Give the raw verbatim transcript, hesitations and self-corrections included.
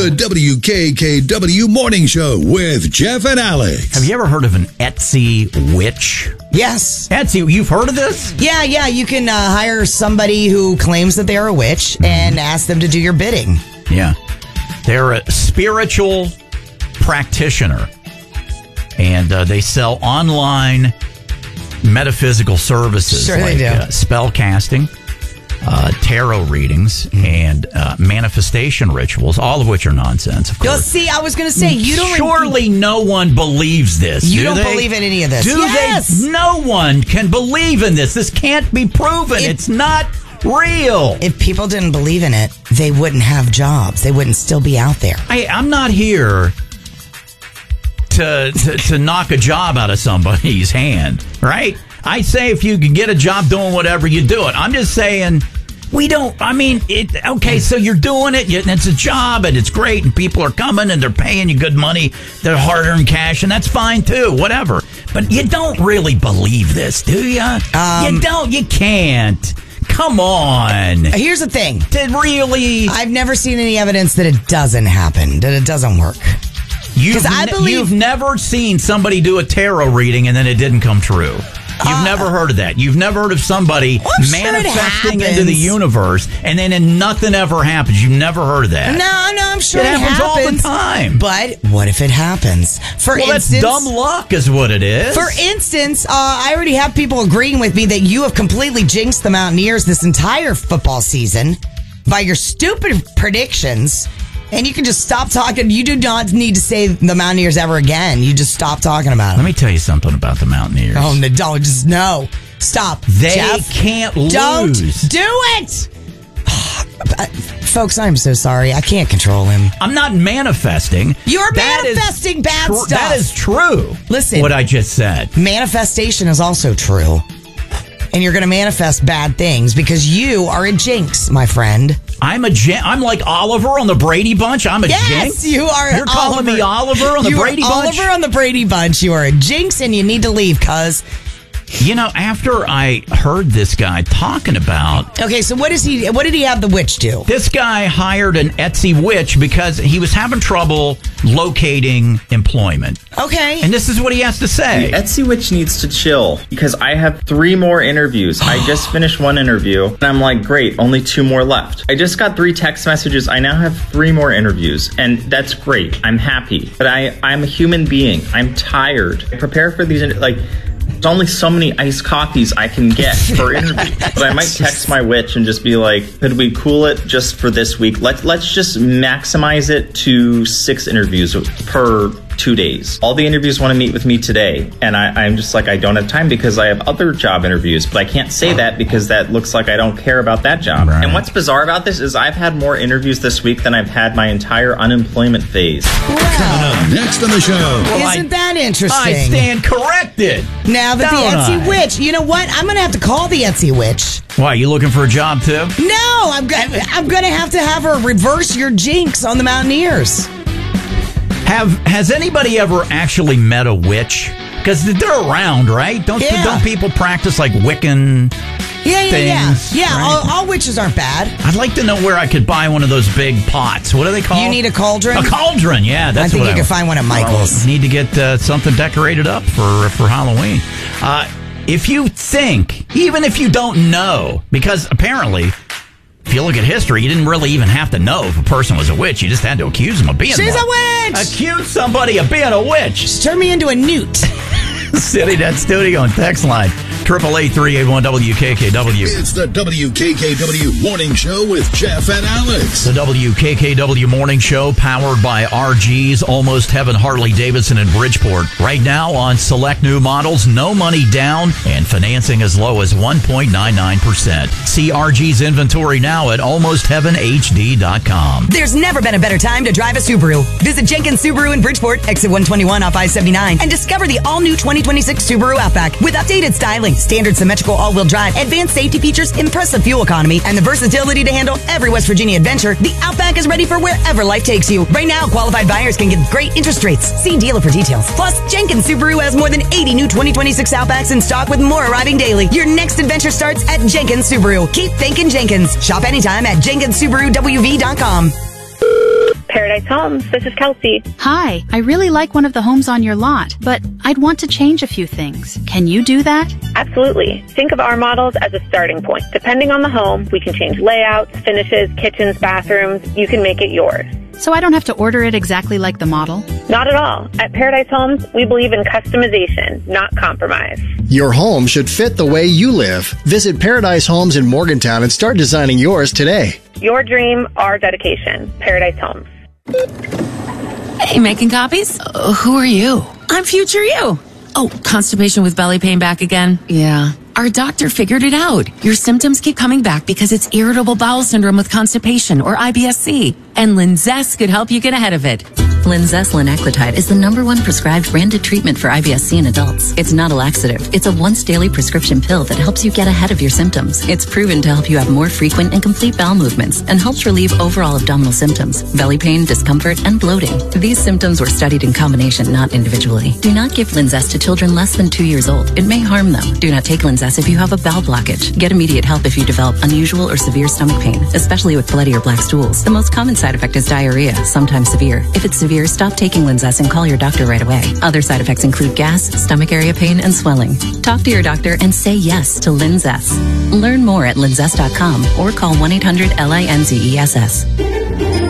The W K K W Morning Show with Jeff and Alex. Have you ever heard of an Etsy witch? Yes. Etsy, you've heard of this? Yeah, yeah. You can uh, hire somebody who claims that they're a witch mm-hmm. and ask them to do your bidding. Yeah. They're a spiritual practitioner. And uh, they sell online metaphysical services. Sure like, they do. Uh, spell casting. Uh, tarot readings and uh, manifestation rituals, all of which are nonsense, of course. You'll see, I was going to say, you don't... Surely no one believes this, You do don't they? believe in any of this. Do yes! they? No one can believe in this. This can't be proven. If, it's not real. If people didn't believe in it, they wouldn't have jobs. They wouldn't still be out there. I, I'm not here to, to, to knock a job out of somebody's hand, right? I say if you can get a job doing whatever, you do it. I'm just saying, we don't, I mean, it. okay, so you're doing it, and it's a job, and it's great, and people are coming, and they're paying you good money, they're hard-earned cash, and that's fine, too, whatever. But you don't really believe this, do you? Um, you don't, you can't. Come on. Here's the thing. Did really... I've never seen any evidence that it doesn't happen, that it doesn't work. You've, I ne- believe- you've never seen somebody do a tarot reading and then it didn't come true. You've uh, never heard of that. You've never heard of somebody well, manifesting sure into the universe and then and nothing ever happens. You've never heard of that. No, no, I'm sure it, it happens, happens all the time. But what if it happens? For well, instance, that's dumb luck is what it is. For instance, uh, I already have people agreeing with me that you have completely jinxed the Mountaineers this entire football season by your stupid predictions. And you can just stop talking. You do not need to say the Mountaineers ever again. You just stop talking about them. Let me tell you something about the Mountaineers. Oh, no, don't. Just no. Stop. They Jeff, can't lose. Don't do it. Folks, I'm so sorry. I can't control him. I'm not manifesting. You're that manifesting bad tr- stuff. That is true. Listen. What I just said. Manifestation is also true. And you're going to manifest bad things because you are a jinx, my friend. I'm a jinx. I'm like Oliver on the Brady Bunch. I'm a yes, jinx. Yes, you are. You're calling Oliver. me Oliver on the you Brady are Bunch? Oliver on the Brady Bunch. You are a jinx and you need to leave, cuz. You know, after I heard this guy talking about... Okay, so what is he? What did he have the witch do? This guy hired an Etsy witch because he was having trouble locating employment. Okay. And this is what he has to say. The Etsy witch needs to chill because I have three more interviews. I just finished one interview and I'm like, great, only two more left. I just got three text messages. I now have three more interviews and that's great. I'm happy. But I, I'm a human being. I'm tired. I prepare for these, like... There's only so many iced coffees I can get per interview. But I might text my witch and just be like, could we cool it just for this week? Let's, let's just maximize it to six interviews per two days. All the interviews want to meet with me today. And I, I'm just like, I don't have time because I have other job interviews. But I can't say that because that looks like I don't care about that job. Right. And what's bizarre about this is I've had more interviews this week than I've had my entire unemployment phase. Coming up next on the show. Well, Isn't I, that interesting? I stand corrected. Now that Don't the Etsy I? witch, you know what? I'm going to have to call the Etsy witch. Why, you looking for a job too? No, I'm, I'm going to have to have her reverse your jinx on the Mountaineers. Have Has anybody ever actually met a witch? Because they're around, right? Don't yeah. don't people practice like Wiccan yeah, yeah, things? Yeah, yeah. Right? All, all witches aren't bad. I'd like to know where I could buy one of those big pots. What are they called? You need a cauldron? A cauldron, yeah. That's I think what you I can find one at Michael's. I need to get uh, something decorated up for, for Halloween. Uh, if you think, even if you don't know, because apparently... If you look at history, you didn't really even have to know if a person was a witch. You just had to accuse them of being She's one. a witch! Accuse somebody of being a witch. She turned me into a newt. City Net Studio and text line triple eight three eight one W K K W. It's the W K K W Morning Show with Jeff and Alex. The W K K W Morning Show powered by R G's Almost Heaven Harley Davidson in Bridgeport. Right now on select new models, no money down and financing as low as one point nine nine percent. See R G's inventory now at almost heaven H D dot com. There's never been a better time to drive a Subaru. Visit Jenkins Subaru in Bridgeport, exit one twenty-one off I seventy-nine, and discover the all-new twenty twenty-six Subaru Outback with updated styling, standard symmetrical all-wheel drive, advanced safety features, impressive fuel economy, and the versatility to handle every West Virginia adventure. The Outback is ready for wherever life takes you. Right now, qualified buyers can get great interest rates. See dealer for details. Plus, Jenkins Subaru has more than eighty new twenty twenty-six Outbacks in stock with more arriving daily. Your next adventure starts at Jenkins Subaru. Keep thinking Jenkins. Shop anytime at Jenkins Subaru W V dot com. Paradise Homes, this is Kelsey. Hi, I really like one of the homes on your lot, but I'd want to change a few things. Can you do that? Absolutely. Think of our models as a starting point. Depending on the home, we can change layouts, finishes, kitchens, bathrooms. You can make it yours. So I don't have to order it exactly like the model? Not at all. At Paradise Homes, we believe in customization, not compromise. Your home should fit the way you live. Visit Paradise Homes in Morgantown and start designing yours today. Your dream, our dedication. Paradise Homes. Hey, making copies? Uh, who are you? I'm future you. Oh, constipation with belly pain back again? Yeah. Our doctor figured it out. Your symptoms keep coming back because it's irritable bowel syndrome with constipation, or I B S C. And Linzess could help you get ahead of it. Linzess linaclotide is the number one prescribed branded treatment for I B S C in adults. It's not a laxative. It's a once daily prescription pill that helps you get ahead of your symptoms. It's proven to help you have more frequent and complete bowel movements and helps relieve overall abdominal symptoms, belly pain, discomfort, and bloating. These symptoms were studied in combination, not individually. Do not give Linzess to children less than two years old. It may harm them. Do not take Linzess if you have a bowel blockage. Get immediate help if you develop unusual or severe stomach pain, especially with bloody or black stools. The most common side effect is diarrhea, sometimes severe. If it's severe, stop taking Linzess and call your doctor right away. Other side effects include gas, stomach area pain, and swelling. Talk to your doctor and say yes to Linzess. Learn more at linzess dot com or call one eight hundred L I N Z E S S.